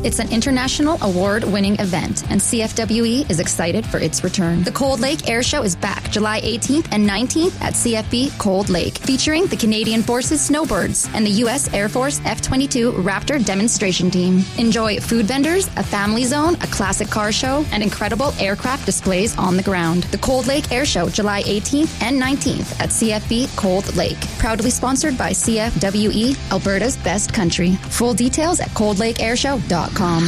It's an international award-winning event, and CFWE is excited for its return. The Cold Lake Air Show is back July 18th and 19th at CFB Cold Lake, featuring the Canadian Forces Snowbirds and the U.S. Air Force F-22 Raptor demonstration team. Enjoy food vendors, a family zone, a classic car show, and incredible aircraft displays on the ground. The Cold Lake Air Show, July 18th and 19th at CFB Cold Lake. Proudly sponsored by CFWE, Alberta's best country. Full details at coldlakeairshow.com.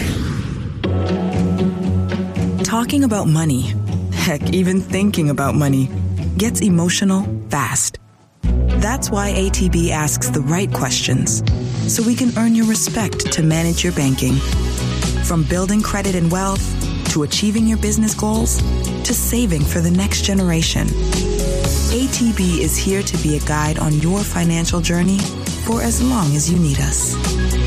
Talking about money, heck, even thinking about money, gets emotional fast. That's why ATB asks the right questions, so we can earn your respect to manage your banking. From building credit and wealth, to achieving your business goals, to saving for the next generation. ATB is here to be a guide on your financial journey for as long as you need us.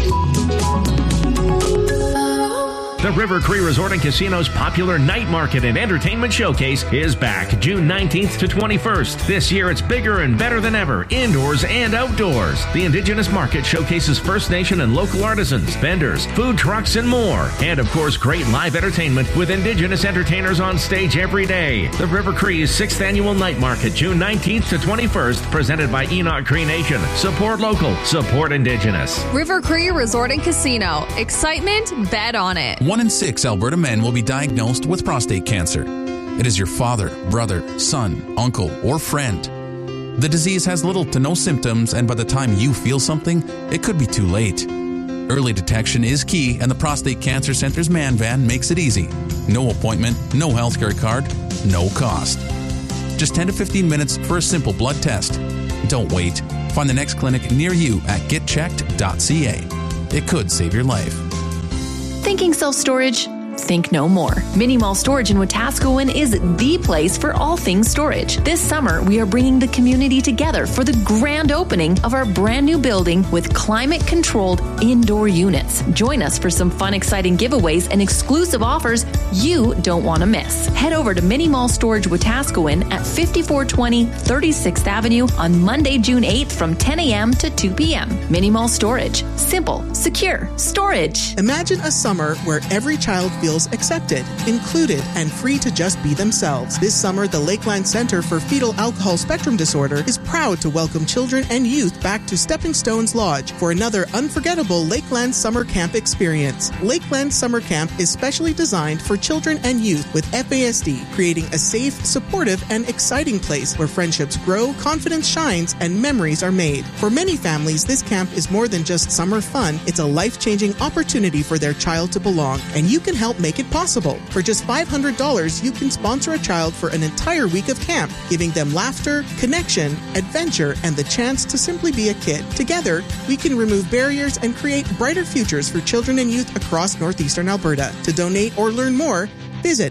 The River Cree Resort and Casino's popular night market and entertainment showcase is back June 19th to 21st. This year it's bigger and better than ever, indoors and outdoors. The Indigenous Market showcases First Nation and local artisans, vendors, food trucks, and more. And of course, great live entertainment with Indigenous entertainers on stage every day. The River Cree's 6th Annual Night Market, June 19th to 21st, presented by Enoch Cree Nation. Support local, support Indigenous. River Cree Resort and Casino. Excitement, bet on it. 1 in 6 Alberta men will be diagnosed with prostate cancer. It is your father, brother, son, uncle, or friend. The disease has little to no symptoms, and by the time you feel something, it could be too late. Early detection is key, and the Prostate Cancer Center's Man Van makes it easy. No appointment, no healthcare card, no cost. Just 10 to 15 minutes for a simple blood test. Don't wait. Find the next clinic near you at getchecked.ca. It could save your life. Thinking self-storage? Think no more. Mini Mall Storage in Wetaskiwin is the place for all things storage. This summer, we are bringing the community together for the grand opening of our brand new building with climate-controlled indoor units. Join us for some fun, exciting giveaways and exclusive offers you don't want to miss. Head over to Mini Mall Storage Wetaskiwin at 5420 36th Avenue on Monday, June 8th from 10 a.m. to 2 p.m. Mini Mall Storage. Simple, secure storage. Imagine a summer where every child feels accepted, included, and free to just be themselves. This summer, the Lakeland Center for Fetal Alcohol Spectrum Disorder is proud to welcome children and youth back to Stepping Stones Lodge for another unforgettable Lakeland Summer Camp experience. Lakeland Summer Camp is specially designed for children and youth with FASD, creating a safe, supportive, and exciting place where friendships grow, confidence shines, and memories are made. For many families, this camp is more than just summer fun. It's a life-changing opportunity for their child to belong, and you can help make it possible. For just $500, you can sponsor a child for an entire week of camp, giving them laughter, connection, adventure, and the chance to simply be a kid. Together, we can remove barriers and create brighter futures for children and youth across northeastern Alberta. To donate or learn more, visit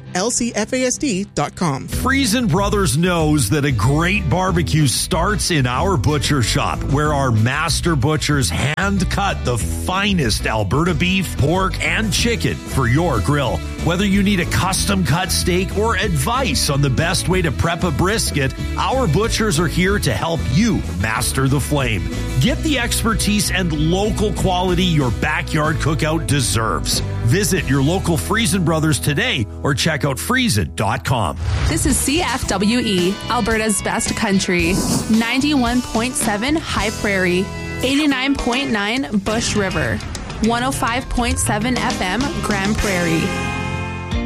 lcfasd.com. Friesen Brothers knows that a great barbecue starts in our butcher shop, where our master butchers hand cut the finest Alberta beef, pork, and chicken for your grill. Whether you need a custom cut steak or advice on the best way to prep a brisket, our butchers are here to help you master the flame. Get the expertise and local quality your backyard cookout deserves. Visit your local Friesen Brothers today or check out friesen.com. This is CFWE, Alberta's best country. 91.7 High Prairie, 89.9 Bush River, 105.7 FM Grand Prairie.